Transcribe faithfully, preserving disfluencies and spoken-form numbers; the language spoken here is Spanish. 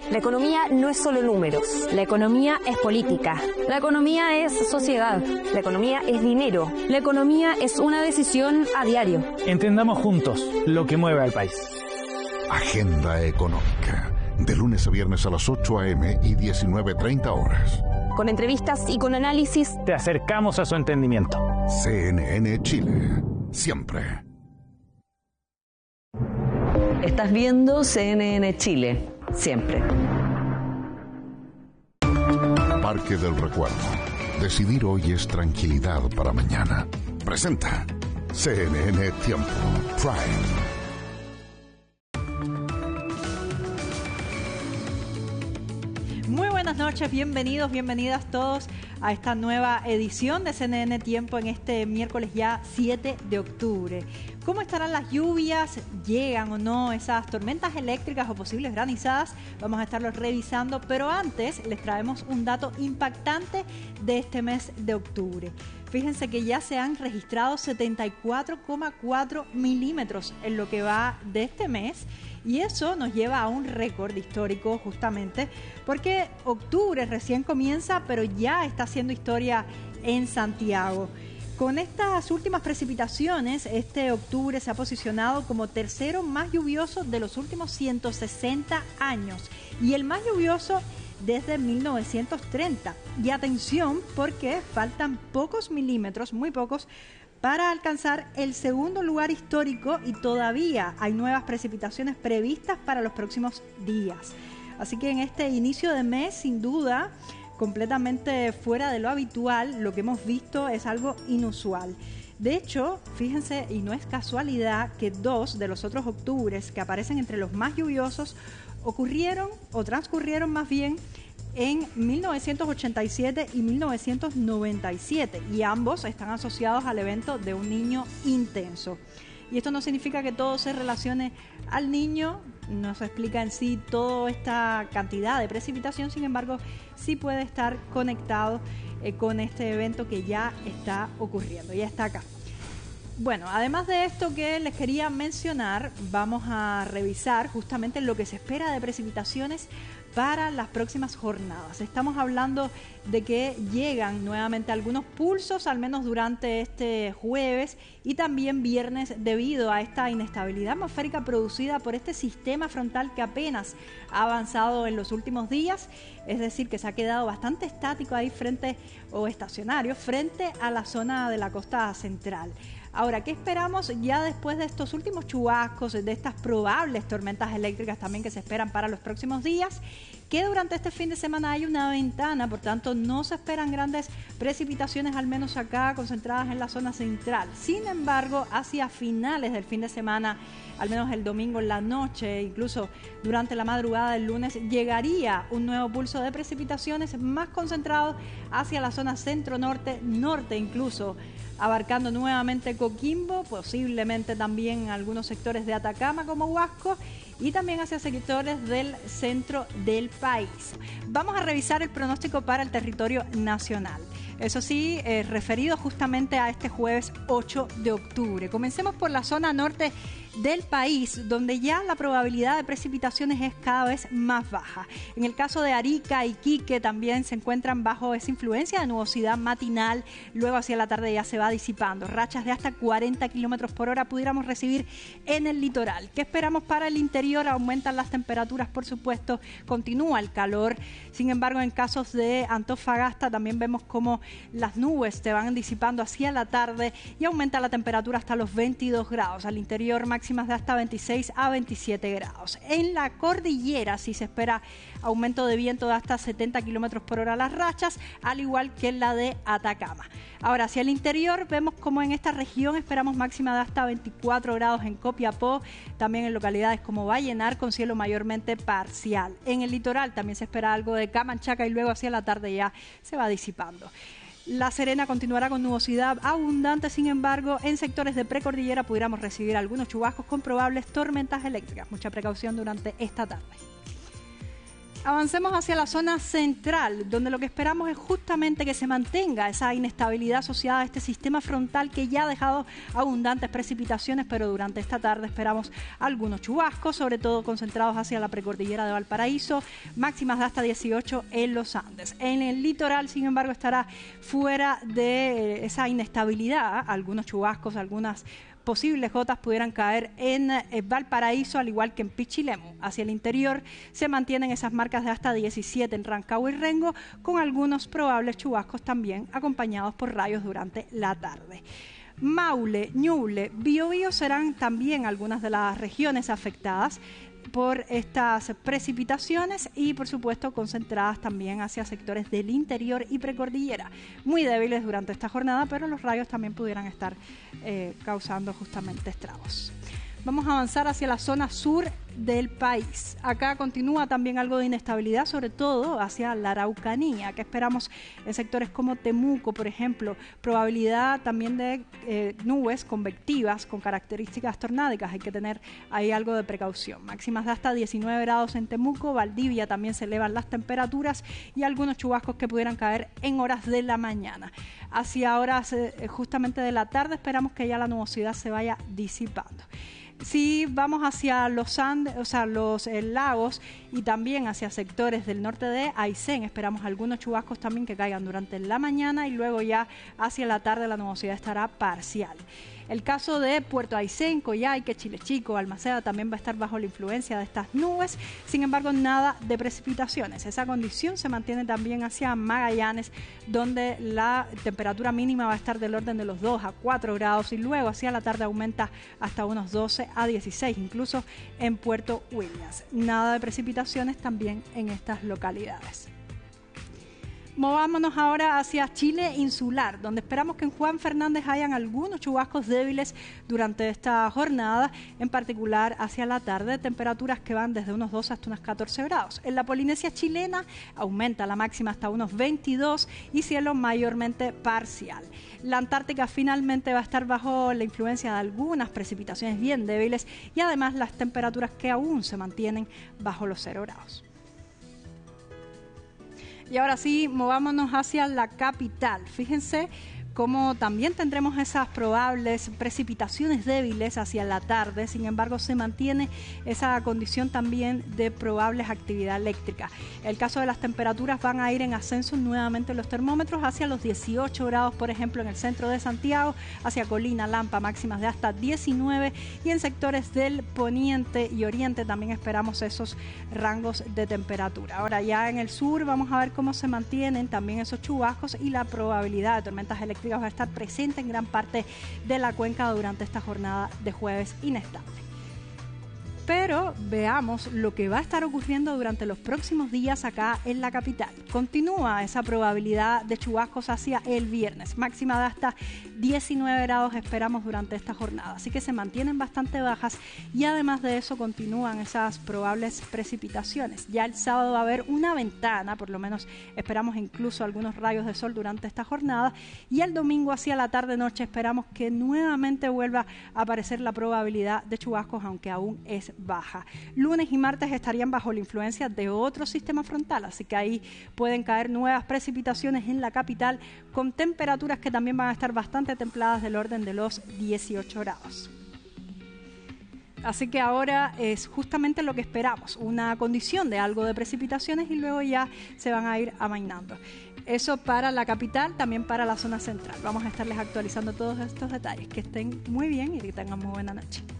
La economía no es solo números. La economía es política. La economía es sociedad. La economía es dinero. La economía es una decisión a diario. Entendamos juntos lo que mueve al país. Agenda Económica. De lunes a viernes a las ocho a eme y diecinueve treinta horas. Con entrevistas y con análisis. Te acercamos a su entendimiento. C N N Chile. Siempre. Estás viendo C N N Chile. Siempre. Parque del Recuerdo. Decidir hoy es tranquilidad para mañana. Presenta C N N Tiempo Prime. Muy buenas noches, bienvenidos, bienvenidas todos a esta nueva edición de C N N Tiempo en este miércoles ya siete de octubre. ¿Cómo estarán las lluvias? ¿Llegan o no esas tormentas eléctricas o posibles granizadas? Vamos a estarlos revisando, pero antes les traemos un dato impactante de este mes de octubre. Fíjense que ya se han registrado setenta y cuatro coma cuatro milímetros en lo que va de este mes. Y eso nos lleva a un récord histórico justamente porque octubre recién comienza, pero ya está haciendo historia en Santiago. Con estas últimas precipitaciones, este octubre se ha posicionado como tercero más lluvioso de los últimos ciento sesenta años y el más lluvioso desde mil novecientos treinta. Y atención, porque faltan pocos milímetros, muy pocos, para alcanzar el segundo lugar histórico y todavía hay nuevas precipitaciones previstas para los próximos días. Así que en este inicio de mes, sin duda, completamente fuera de lo habitual, lo que hemos visto es algo inusual. De hecho, fíjense, y no es casualidad que dos de los otros octubres que aparecen entre los más lluviosos ocurrieron o transcurrieron más bien en mil novecientos ochenta y siete y mil novecientos noventa y siete, y ambos están asociados al evento de un niño intenso. Y esto no significa que todo se relacione al niño, no se explica en sí toda esta cantidad de precipitación, sin embargo, sí puede estar conectado eh, con este evento que ya está ocurriendo, ya está acá. Bueno, además de esto que les quería mencionar, vamos a revisar justamente lo que se espera de precipitaciones para las próximas jornadas. Estamos hablando de que llegan nuevamente algunos pulsos, al menos durante este jueves y también viernes, debido a esta inestabilidad atmosférica producida por este sistema frontal que apenas ha avanzado en los últimos días, es decir, que se ha quedado bastante estático ahí frente, o estacionario, frente a la zona de la costa central. Ahora, ¿qué esperamos ya después de estos últimos chubascos, de estas probables tormentas eléctricas también que se esperan para los próximos días? Que durante este fin de semana hay una ventana, por tanto no se esperan grandes precipitaciones, al menos acá concentradas en la zona central. Sin embargo, hacia finales del fin de semana, al menos el domingo en la noche, incluso durante la madrugada del lunes, llegaría un nuevo pulso de precipitaciones más concentrado hacia la zona centro-norte, norte incluso, abarcando nuevamente Coquimbo, posiblemente también algunos sectores de Atacama como Huasco y también hacia sectores del centro del país. Vamos a revisar el pronóstico para el territorio nacional. Eso sí, eh, referido justamente a este jueves ocho de octubre. Comencemos por la zona norte del país, donde ya la probabilidad de precipitaciones es cada vez más baja. En el caso de Arica y Iquique también se encuentran bajo esa influencia de nubosidad matinal, luego hacia la tarde ya se va disipando. Rachas de hasta cuarenta kilómetros por hora pudiéramos recibir en el litoral. ¿Qué esperamos para el interior? Aumentan las temperaturas, por supuesto, continúa el calor. Sin embargo, en casos de Antofagasta también vemos cómo las nubes se van disipando hacia la tarde y aumenta la temperatura hasta los veintidós grados. Al interior máximas de hasta veintiséis a veintisiete grados. En la cordillera sí se espera aumento de viento de hasta setenta kilómetros por hora las rachas, al igual que en la de Atacama. Ahora, hacia el interior vemos como en esta región esperamos máxima de hasta veinticuatro grados en Copiapó, también en localidades como Vallenar con cielo mayormente parcial. En el litoral también se espera algo de Camanchaca y luego hacia la tarde ya se va disipando. La Serena continuará con nubosidad abundante, sin embargo, en sectores de precordillera pudiéramos recibir algunos chubascos con probables tormentas eléctricas. Mucha precaución durante esta tarde. Avancemos hacia la zona central, donde lo que esperamos es justamente que se mantenga esa inestabilidad asociada a este sistema frontal que ya ha dejado abundantes precipitaciones, pero durante esta tarde esperamos algunos chubascos, sobre todo concentrados hacia la precordillera de Valparaíso, máximas de hasta dieciocho en los Andes. En el litoral, sin embargo, estará fuera de esa inestabilidad, algunos chubascos, algunas posibles gotas pudieran caer en Valparaíso, al igual que en Pichilemu. Hacia el interior se mantienen esas marcas de hasta diecisiete en Rancagua y Rengo, con algunos probables chubascos también acompañados por rayos durante la tarde. Maule, Ñuble, Biobío serán también algunas de las regiones afectadas por estas precipitaciones y por supuesto concentradas también hacia sectores del interior y precordillera, muy débiles durante esta jornada, pero los rayos también pudieran estar eh, causando justamente estragos. Vamos a avanzar hacia la zona sur del país. Acá continúa también algo de inestabilidad, sobre todo hacia la Araucanía, que esperamos en sectores como Temuco, por ejemplo. Probabilidad también de eh, nubes convectivas con características tornádicas. Hay que tener ahí algo de precaución. Máximas de hasta diecinueve grados en Temuco. Valdivia también se elevan las temperaturas y algunos chubascos que pudieran caer en horas de la mañana. Hacia horas eh, justamente de la tarde esperamos que ya la nubosidad se vaya disipando. Si vamos hacia los Andes, o sea, los eh, lagos y también hacia sectores del norte de Aysén, esperamos algunos chubascos también que caigan durante la mañana y luego ya hacia la tarde la nubosidad estará parcial. El caso de Puerto Aysén, Coyhaique, Chile Chico, Balmaceda también va a estar bajo la influencia de estas nubes, sin embargo nada de precipitaciones. Esa condición se mantiene también hacia Magallanes, donde la temperatura mínima va a estar del orden de los dos a cuatro grados y luego hacia la tarde aumenta hasta unos doce a dieciséis, incluso en Puerto Williams. Nada de precipitaciones también en estas localidades. Movámonos ahora hacia Chile insular, donde esperamos que en Juan Fernández hayan algunos chubascos débiles durante esta jornada, en particular hacia la tarde, temperaturas que van desde unos dos hasta unos catorce grados. En la Polinesia chilena aumenta la máxima hasta unos veintidós y cielo mayormente parcial. La Antártica finalmente va a estar bajo la influencia de algunas precipitaciones bien débiles y además las temperaturas que aún se mantienen bajo los cero grados. Y ahora sí, movámonos hacia la capital. Fíjense cómo también tendremos esas probables precipitaciones débiles hacia la tarde, sin embargo se mantiene esa condición también de probables actividad eléctrica. El caso de las temperaturas van a ir en ascenso nuevamente los termómetros hacia los dieciocho grados, por ejemplo en el centro de Santiago, hacia Colina, Lampa, máximas de hasta diecinueve y en sectores del poniente y oriente también esperamos esos rangos de temperatura. Ahora ya en el sur vamos a ver cómo se mantienen también esos chubascos y la probabilidad de tormentas eléctricas va a estar presente en gran parte de la cuenca durante esta jornada de jueves inestable. Pero veamos lo que va a estar ocurriendo durante los próximos días acá en la capital. Continúa esa probabilidad de chubascos hacia el viernes, máxima de hasta diecinueve grados esperamos durante esta jornada, así que se mantienen bastante bajas y además de eso continúan esas probables precipitaciones. Ya el sábado va a haber una ventana, por lo menos esperamos incluso algunos rayos de sol durante esta jornada y el domingo hacia la tarde-noche esperamos que nuevamente vuelva a aparecer la probabilidad de chubascos, aunque aún es baja. Lunes y martes estarían bajo la influencia de otro sistema frontal, así que ahí pueden caer nuevas precipitaciones en la capital con temperaturas que también van a estar bastante templadas del orden de los dieciocho grados. Así que ahora es justamente lo que esperamos, una condición de algo de precipitaciones y luego ya se van a ir amainando. Eso para la capital, también para la zona central. Vamos a estarles actualizando todos estos detalles. Que estén muy bien y que tengan muy buena noche.